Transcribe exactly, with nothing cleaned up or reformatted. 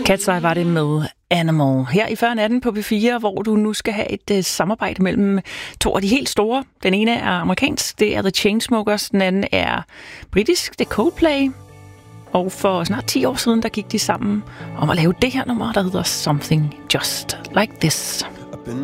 Cat's Eye var det med Animal. Her i Før natten på P fire, hvor du nu skal have et uh, samarbejde mellem to af de helt store. Den ene er amerikansk, det er The Chainsmokers. Den anden er britisk, det er Coldplay. Og for snart ti år siden, der gik de sammen om at lave det her nummer, der hedder Something Just Like This.